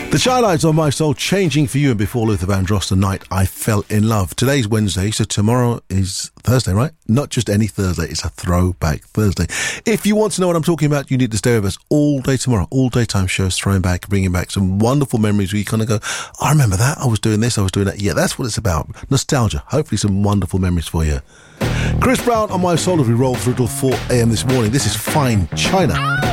The Chi-Lites on My Soul, Changing for You, and before Luther Vandross, The Night I Fell in Love. Today's Wednesday, so tomorrow is Thursday, right? Not just any Thursday, it's a throwback Thursday. If you want to know what I'm talking about, you need to stay with us all day tomorrow. All daytime shows, throwing back, bringing back some wonderful memories where you kind of go, I remember that, I was doing this, I was doing that. Yeah, that's what it's about. Nostalgia. Hopefully some wonderful memories for you. Chris Brown on My Soul as we roll through till 4 a.m. this morning. This is Fine China.